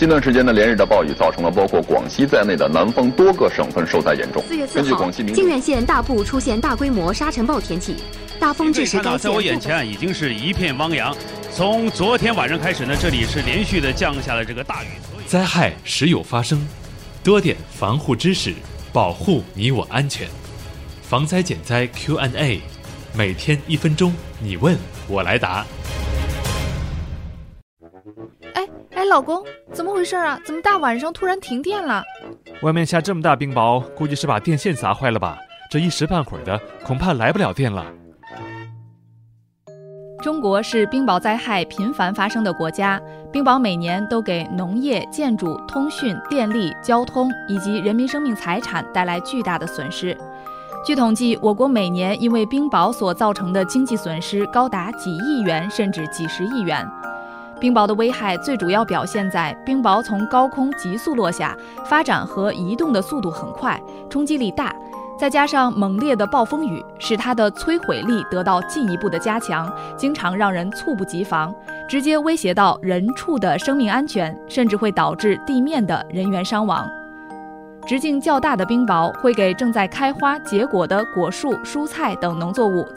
近段时间呢，连日的暴雨造成了包括广西在内的南方多个省份受灾严重。 4月4号，靖远县大部出现大规模沙尘暴天气，大风致使该县。 在我眼前已经是一片汪洋。从昨天晚上开始呢，这里是连续的降下了这个大雨。 灾害时有发生，多点防护知识，保护你我安全。防灾减灾 Q&A， 每天1分钟，你问我来答。 哎，老公，怎么回事啊？怎么大晚上突然停电了？ 外面下这么大冰雹，估计是把电线砸坏了吧？这一时半会儿的，恐怕来不了电了。 中国是冰雹灾害频繁发生的国家，冰雹每年都给农业、建筑、通讯、电力、交通以及人民生命财产带来巨大的损失。据统计，我国每年因为冰雹所造成的经济损失高达几亿元甚至几十亿元。冰雹的危害最主要表现在冰雹从高空急速落下，发展和移动的速度很快，冲击力大，再加上猛烈的暴风雨，使它的摧毁力得到进一步的加强，经常让人猝不及防，直接威胁到人畜的生命安全，甚至会导致地面的人员伤亡。直径较大的冰雹会给正在开花结果的果树、蔬菜等农作物